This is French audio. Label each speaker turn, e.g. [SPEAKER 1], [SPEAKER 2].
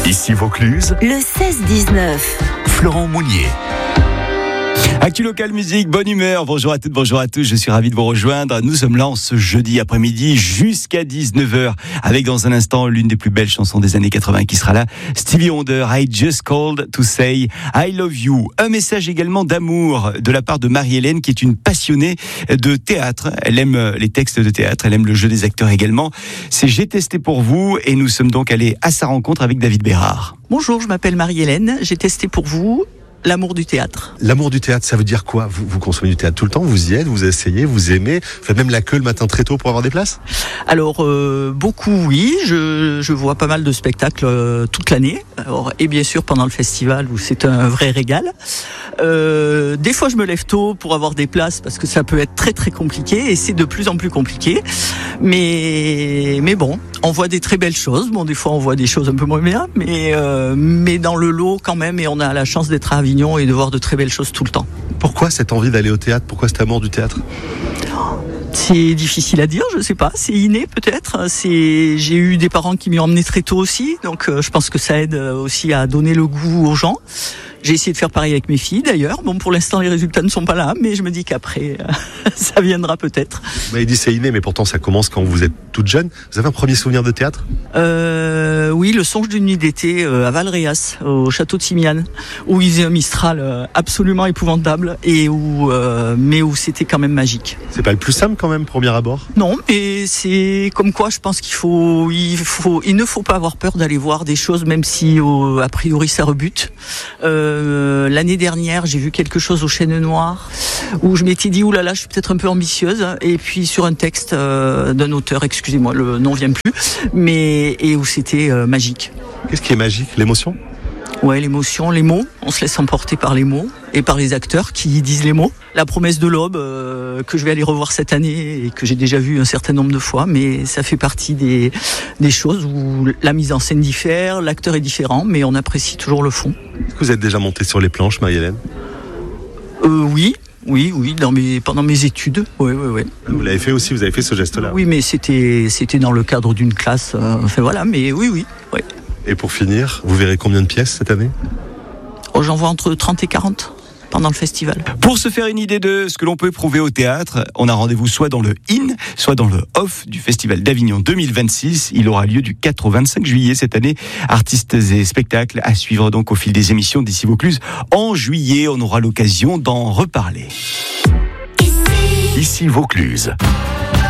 [SPEAKER 1] Ici Vaucluse,
[SPEAKER 2] le 16-19.
[SPEAKER 1] Florent Mounier.
[SPEAKER 3] Actu local musique, bonne humeur, bonjour à toutes, bonjour à tous, je suis ravi de vous rejoindre. Nous sommes là en ce jeudi après-midi jusqu'à 19h avec dans un instant l'une des plus belles chansons des années 80 qui sera là, Stevie Wonder, I Just Called to Say I Love You. Un message également d'amour de la part de Marie-Hélène qui est une passionnée de théâtre. Elle aime les textes de théâtre, elle aime le jeu des acteurs également. C'est J'ai testé pour vous et nous sommes donc allés à sa rencontre avec David Bérard.
[SPEAKER 4] Bonjour, je m'appelle Marie-Hélène, j'ai testé pour vous l'amour du théâtre.
[SPEAKER 5] L'amour du théâtre, ça veut dire quoi ? Vous consommez du théâtre tout le temps, vous y êtes, vous essayez, vous aimez, vous faites même la queue le matin très tôt pour avoir des places ?
[SPEAKER 4] Alors, beaucoup oui, je vois pas mal de spectacles toute l'année, alors, et bien sûr pendant le festival où c'est un vrai régal. Des fois je me lève tôt pour avoir des places parce que ça peut être très très compliqué et c'est de plus en plus compliqué. Mais bon, on voit des très belles choses. Bon, des fois on voit des choses un peu moins bien, mais dans le lot quand même, et on a la chance d'être à Avignon et de voir de très belles choses tout le temps.
[SPEAKER 5] Pourquoi cette envie d'aller au théâtre ? Pourquoi cet amour du théâtre ?
[SPEAKER 4] C'est difficile à dire, je sais pas, c'est inné peut-être. J'ai eu des parents qui m'y ont emmené très tôt aussi, donc je pense que ça aide aussi à donner le goût aux gens. J'ai essayé de faire pareil avec mes filles d'ailleurs. Bon, pour l'instant les résultats ne sont pas là, mais je me dis qu'après ça viendra peut-être.
[SPEAKER 5] Vous m'avez dit c'est inné, mais pourtant ça commence quand vous êtes toute jeune. Vous avez un premier souvenir de théâtre ?
[SPEAKER 4] Oui, le songe d'une nuit d'été à Valréas, au château de Simiane, où il faisait un Mistral absolument épouvantable et mais où c'était quand même magique.
[SPEAKER 5] C'est pas le plus simple quand même, premier abord ?
[SPEAKER 4] Non, mais c'est comme quoi je pense il ne faut pas avoir peur d'aller voir des choses, même si a priori ça rebute. L'année dernière, j'ai vu quelque chose au Chêne Noir où je m'étais dit oulala, je suis peut-être un peu ambitieuse, et puis sur un texte d'un auteur, excusez-moi, le nom vient plus, et où c'était magique.
[SPEAKER 5] Qu'est-ce qui est magique ? L'émotion ?
[SPEAKER 4] Ouais, l'émotion, les mots. On se laisse emporter par les mots et par les acteurs qui disent les mots. La promesse de l'aube que je vais aller revoir cette année et que j'ai déjà vu un certain nombre de fois, mais ça fait partie des choses où la mise en scène diffère, l'acteur est différent, mais on apprécie toujours le fond.
[SPEAKER 5] Est-ce que vous êtes déjà montée sur les planches, Marie-Hélène ?
[SPEAKER 4] Oui, pendant mes études. Oui.
[SPEAKER 5] Vous l'avez fait aussi, vous avez fait ce geste-là ?
[SPEAKER 4] Oui, mais c'était dans le cadre d'une classe. Enfin voilà, mais oui.
[SPEAKER 5] Et pour finir, vous verrez combien de pièces cette année ?
[SPEAKER 4] J'en vois entre 30 et 40 pendant le festival.
[SPEAKER 3] Pour se faire une idée de ce que l'on peut éprouver au théâtre, on a rendez-vous soit dans le in, soit dans le off du Festival d'Avignon 2026. Il aura lieu du 4 au 25 juillet cette année. Artistes et spectacles à suivre donc au fil des émissions d'ici Vaucluse. En juillet, on aura l'occasion d'en reparler.
[SPEAKER 1] Ici Vaucluse.